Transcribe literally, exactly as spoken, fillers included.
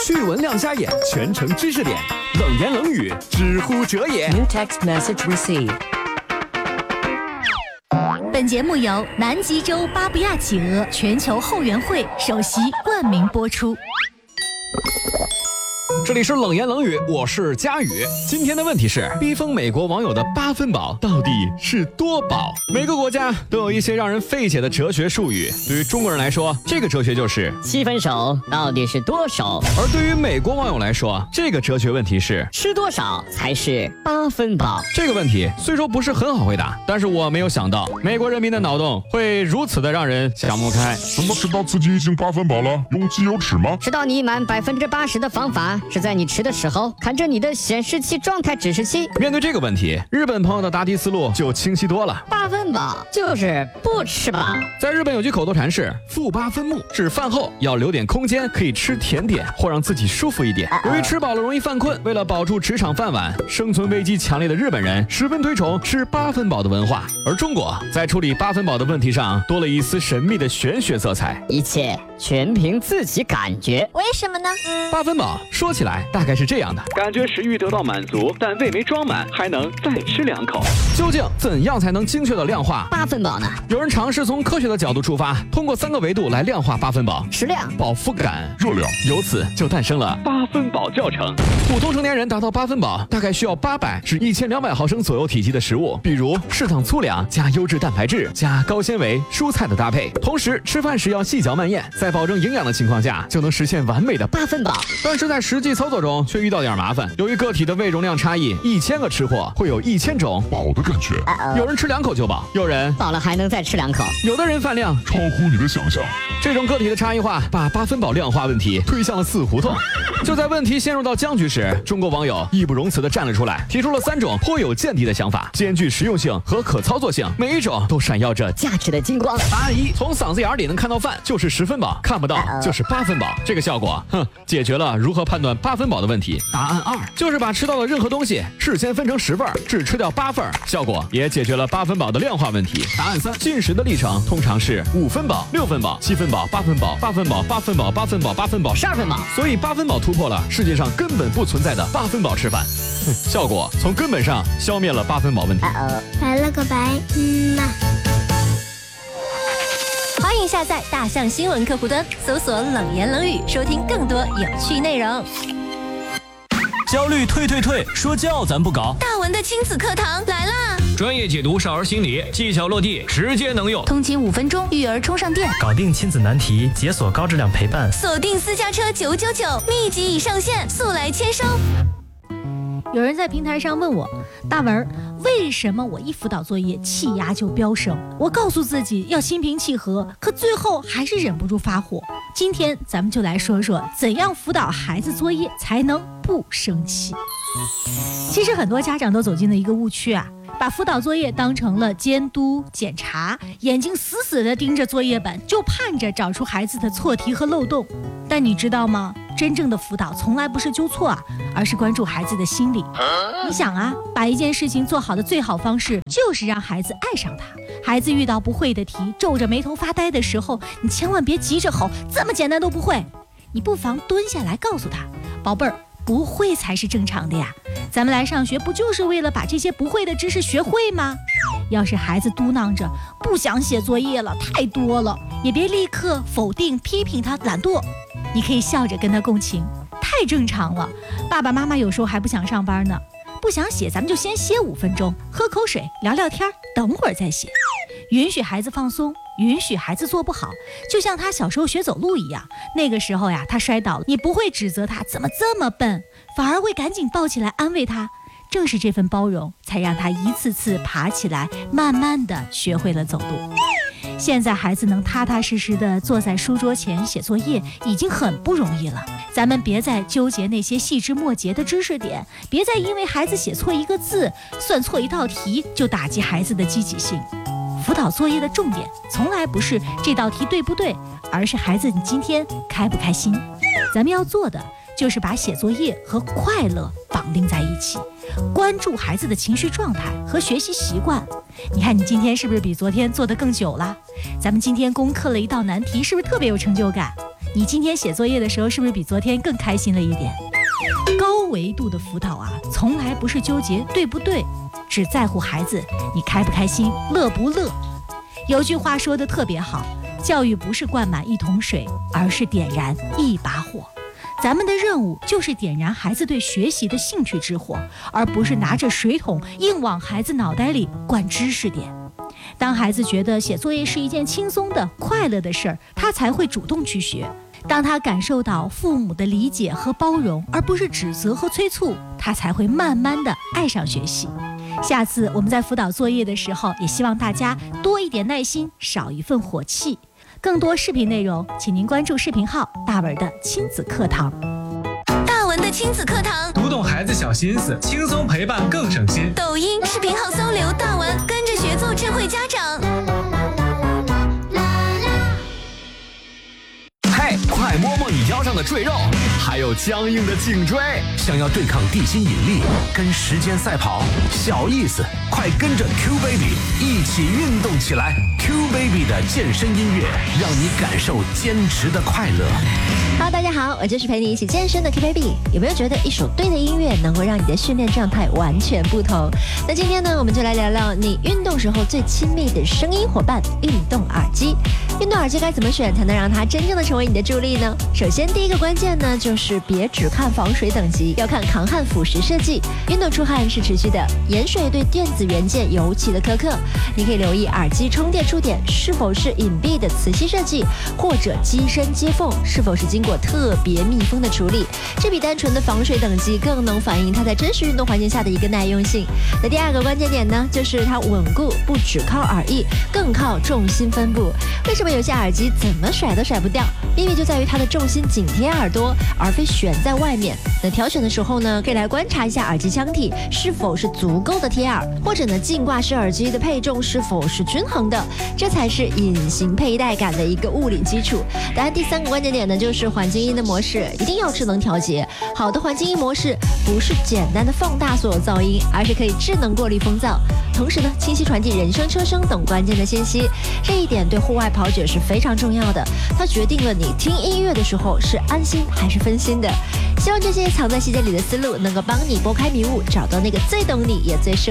趣闻亮瞎眼，全程知识点，冷言冷语，知乎者也。 New text message received。 本节目由南极洲巴布亚企鹅全球后援会首席冠名播出。 这里是冷言冷语，我是佳宇。今天的问题是，逼疯美国网友的八分饱到底是多饱？每个国家都有一些让人费解的哲学术语。对于中国人来说，这个哲学就是七分熟到底是多熟？ 而对于美国网友来说，这个哲学问题是吃多少才是八分饱？ 这个问题虽说不是很好回答，但是我没有想到美国人民的脑洞会如此的让人想不开。 什么吃到自己已经八分饱了？用机油尺吗？ 吃到你满百分之八十的方法是在你吃的时候看着你的显示器状态指示器。 面对这个问题，日本朋友的答题思路就清晰多了。 八分饱就是不吃饱。 在日本有句口头禅是腹八分目，指饭后要留点空间可以吃甜点或让自己舒服一点。由于吃饱了容易犯困，为了保住职场饭碗，生存危机强烈的日本人十分推崇吃八分饱的文化。而中国在处理八分饱的问题上多了一丝神秘的玄学色彩， 一切全凭自己感觉。 为什么呢？ 八分饱说起来大概是这样的，感觉食欲得到满足，但胃没装满，还能再吃两口。究竟怎样才能精确的量化八分饱呢？ 有人尝试从科学的角度出发，通过三个维度来量化八分饱： 食量、 饱腹感、 热量。 由此就诞生了八分饱教程。普通成年人达到八分饱，大概需要八百至一千两百毫升左右体积的食物，比如适当粗粮加优质蛋白质加高纤维蔬菜的搭配。同时吃饭时要细嚼慢咽，在保证营养的情况下，就能实现完美的八分饱。但是在实际操作中却遇到点麻烦，由于个体的胃容量差异，一千个吃货会有一千种饱的感觉。 有人吃两口就饱，有人饱了还能再吃两口， 有的人饭量超乎你的想象。 这种个体的差异化把八分饱量化问题推向了死胡同。就在问题陷入到僵局时，中国网友义不容辞地站了出来，提出了三种颇有见地的想法，兼具实用性和可操作性，每一种都闪耀着价值的金光。 答案一：从嗓子眼里能看到饭就是十分饱，看不到就是八分饱。这个效果，哼，解决了如何判断八分饱的问题。答案二就是把吃到的任何东西事先分成十份，只吃掉八份，效果也解决了八分饱的量化问题。答案三：进食的历程通常是五分饱、六分饱、七分饱、八分饱、八分饱、八分饱、八分饱、八分饱、 十二分饱。 所以八分饱突破了世界上根本不存在的八分饱吃饭，效果从根本上消灭了八分饱问题。 拜了个拜，嗯呐。 欢迎下载大象新闻客户端，搜索冷言冷语，收听更多有趣内容。 焦虑退退退，说教咱不搞。 大文的亲子课堂来啦！ 专业解读少儿心理，技巧落地，直接能用。 通勤五分钟，育儿充上电， 搞定亲子难题，解锁高质量陪伴。 锁定私家车九九九，秘籍已上线，速来签收。有人在平台上问我，大文，为什么我一辅导作业气压就飙升？我告诉自己要心平气和，可最后还是忍不住发火。今天咱们就来说说怎样辅导孩子作业才能不生气。其实很多家长都走进了一个误区啊，把辅导作业当成了监督检查，眼睛死死地盯着作业本，就盼着找出孩子的错题和漏洞。但你知道吗？真正的辅导从来不是纠错啊，而是关注孩子的心理。你想啊，把一件事情做好的最好方式就是让孩子爱上它。孩子遇到不会的题，皱着眉头发呆的时候，你千万别急着吼，这么简单都不会。你不妨蹲下来告诉他，宝贝儿，不会才是正常的呀，咱们来上学不就是为了把这些不会的知识学会吗？要是孩子嘟囔着不想写作业了，太多了，也别立刻否定批评他懒惰，你可以笑着跟他共情，太正常了，爸爸妈妈有时候还不想上班呢，不想写咱们就先歇五分钟，喝口水聊聊天，等会儿再写。允许孩子放松，允许孩子做不好，就像他小时候学走路一样，那个时候呀，他摔倒了，你不会指责他怎么这么笨，反而会赶紧抱起来安慰他。正是这份包容，才让他一次次爬起来，慢慢的学会了走路。现在孩子能踏踏实实的坐在书桌前写作业，已经很不容易了。咱们别再纠结那些细枝末节的知识点，别再因为孩子写错一个字、算错一道题就打击孩子的积极性。辅导作业的重点从来不是这道题对不对，而是孩子你今天开不开心。咱们要做的就是把写作业和快乐绑定在一起，关注孩子的情绪状态和学习习惯。你看你今天是不是比昨天做得更久了？咱们今天攻克了一道难题，是不是特别有成就感？ 你今天写作业的时候是不是比昨天更开心了一点？高维度的辅导啊，从来不是纠结对不对，只在乎孩子你开不开心，乐不乐。有句话说的特别好，教育不是灌满一桶水，而是点燃一把火。咱们的任务就是点燃孩子对学习的兴趣之火，而不是拿着水桶硬往孩子脑袋里灌知识点。当孩子觉得写作业是一件轻松的、快乐的事儿，他才会主动去学。当他感受到父母的理解和包容，而不是指责和催促，他才会慢慢的爱上学习。下次我们在辅导作业的时候，也希望大家多一点耐心，少一份火气。更多视频内容，请您关注视频号大文的亲子课堂。 大文的亲子课堂， 读懂孩子小心思，轻松陪伴更省心。 抖音视频号搜刘大文，跟着学做智慧家长。 嘿，快摸摸你腰上的赘肉，还有僵硬的颈椎。 想要对抗地心引力，跟时间赛跑，小意思，快跟着 Q Baby 一起运动起来。Q Baby 的健身音乐，让你感受坚持的快乐。 Hello， 大家好，我就是陪你一起健身的 Q Baby。有没有觉得一首对的音乐能够让你的训练状态完全不同？那今天呢，我们就来聊聊你运动时候最亲密的声音伙伴——运动耳机。运动耳机该怎么选才能让它真正的成为你的助力呢？首先，第一个关键呢，就是别只看防水等级，要看抗汗腐蚀设计。运动出汗是持续的，盐水对电子元件尤其的苛刻。你可以留意耳机充电触点是否是隐蔽的磁吸设计，或者机身接缝是否是经过特别密封的处理，这比单纯的防水等级更能反映它在真实运动环境下的一个耐用性。那第二个关键点呢，就是它稳固，不只靠耳翼，更靠重心分布。为什么有些耳机怎么甩都甩不掉？秘密就在于它的重心紧贴耳朵，而非悬在外面。那挑选的时候呢，可以来观察一下耳机腔体是否是足够的贴耳，或者呢，镜挂式耳机的配重是否是均衡的，这才是隐形佩戴感的一个物理基础。当然，第三个关键点呢，就是环境音的模式一定要智能调节。好的环境音模式不是简单的放大所有噪音，而是可以智能过滤风噪，同时呢，清晰传递人声、车声等关键的信息。这一点对户外跑者是非常重要的，它决定了你听音乐的时候是安心还是分心的。希望这些藏在细节里的思路能够帮你拨开迷雾，找到那个最懂你也最适